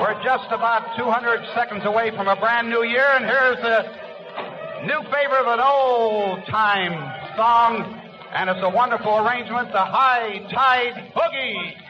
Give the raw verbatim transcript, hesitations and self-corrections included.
We're just about two hundred seconds away from a brand new year, and here's a new favorite of an old-time song, and it's a wonderful arrangement, the High Tide Boogie.